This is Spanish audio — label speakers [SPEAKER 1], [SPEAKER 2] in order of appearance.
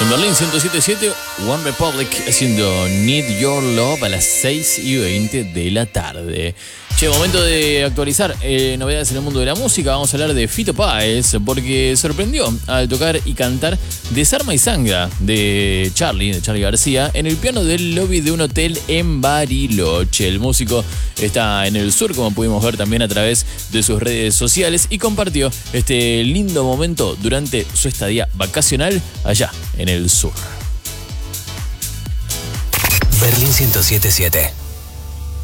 [SPEAKER 1] En Berlín 107.7, One Republic haciendo Need Your Love a las 6:20 de la tarde. Che, momento de actualizar novedades en el mundo de la música. Vamos a hablar de Fito Páez, porque sorprendió al tocar y cantar Desarma y Sangra de Charly García en el piano del lobby de un hotel en Bariloche. El músico está en el sur, como pudimos ver también a través de sus redes sociales, y compartió este lindo momento durante su estadía vacacional allá en el sur.
[SPEAKER 2] Berlín 107.7.